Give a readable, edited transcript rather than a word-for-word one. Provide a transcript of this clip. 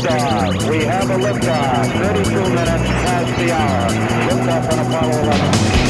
liftoff. We have a liftoff. 32 minutes past the hour. Liftoff on Apollo 11.